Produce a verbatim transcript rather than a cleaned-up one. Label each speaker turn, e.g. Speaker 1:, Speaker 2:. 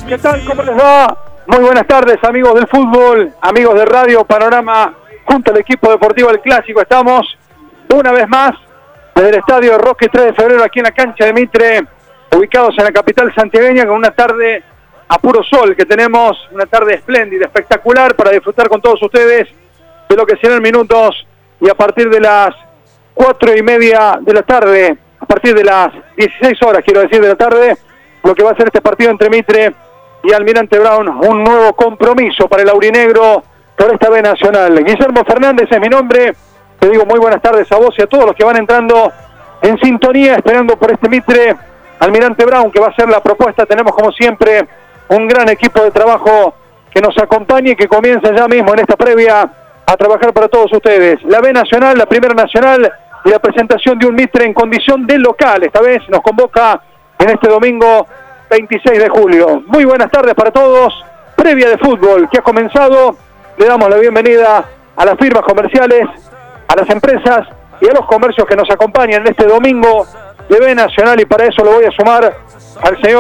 Speaker 1: ¿Qué tal? ¿Cómo les va? Muy buenas tardes, amigos del fútbol, amigos de Radio Panorama, junto al equipo deportivo del Clásico. Estamos una vez más desde el estadio Roque tres de febrero, aquí en la cancha de Mitre, ubicados en la capital santiagueña, con una tarde a puro sol que tenemos, una tarde espléndida, espectacular, para disfrutar con todos ustedes de lo que serán minutos, y a partir de las cuatro y media de la tarde, a partir de las dieciséis horas, quiero decir, de la tarde, lo que va a ser este partido entre Mitre y Almirante Brown, un nuevo compromiso para el aurinegro por esta B Nacional. Guillermo Fernández es mi nombre, te digo muy buenas tardes a vos y a todos los que van entrando en sintonía, esperando por este Mitre Almirante Brown, que va a ser la propuesta. Tenemos como siempre un gran equipo de trabajo que nos acompaña y que comienza ya mismo en esta previa a trabajar para todos ustedes. La B Nacional, la Primera Nacional, y la presentación de un Mitre en condición de local. Esta vez nos convoca en este domingo veintiséis de julio. Muy buenas tardes para todos. Previa de fútbol que ha comenzado. Le damos la bienvenida a las firmas comerciales, a las empresas y a los comercios que nos acompañan en este domingo de B Nacional, y para eso lo voy a sumar al señor